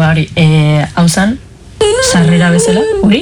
hori, hau zan, sarrera bezala, uri?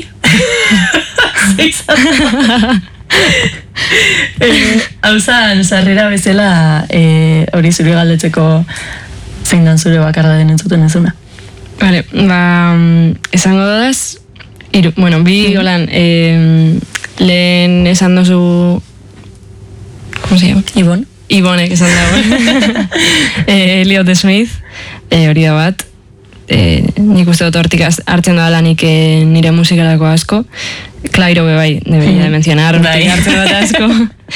Hau zan, sarrera bezala, hori zure galdetzeko zein dan zure bakarra den entzuten ezuna. Vale, esango dodaz, bi holan, lehen esan dozu, ¿cómo se llama? Ibonek esan dago. Elliot Smith, hori da bat. Nik uste dut hortik hartzen da lanik nire musikalako asko. Clairo bai, debería de mencionar, hortik hartzen dut asko.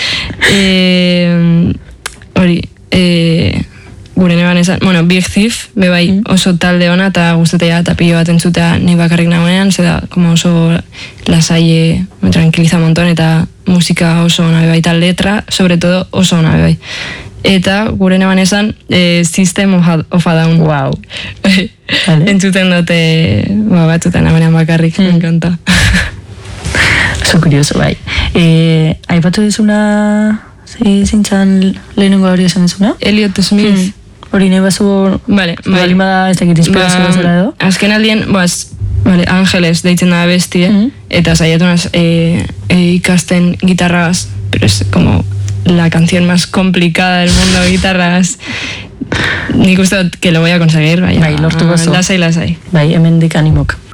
Hori, gure neban esan, Big Thief, bai oso talde ona eta gustatea eta pilo bat entzutea ni bakarrik nagoenean, zeda oso lasai, me tranquiliza un montón eta musika oso ona bai eta letra, sobre todo oso ona bai. Eta gure neban esan System of a Down. Wow. Entzuten dute batzutan nagoenean bakarrik, me encanta. Oso kurioso bai. Aipatu dizuna zintzan lehenengo hori esan dizuna? Elliot Smith. Hori nahi bazu balimada ez dakit inspirazio bezala edo? Azken aldien, Angeles deitzen da bestie, eta saiatu naz ikasten guitarras, pero es como la canción más complicada del mundo, guitarras. Nik uste que lo voy a conseguir, bai, lortuko zu. Lasai. Bai, hemendik animok.